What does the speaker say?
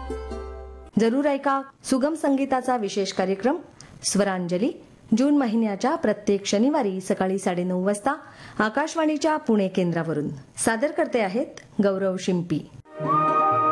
जरूर ऐका सुगम संगीताचा विशेष कार्यक्रम स्वरांजली जून महिन्याच्या प्रत्येक शनिवारी सकाळी 9:30 वाजता आकाशवाणीच्या पुणे केंद्रावरून. सादर करते आहेत गौरव शिंपी.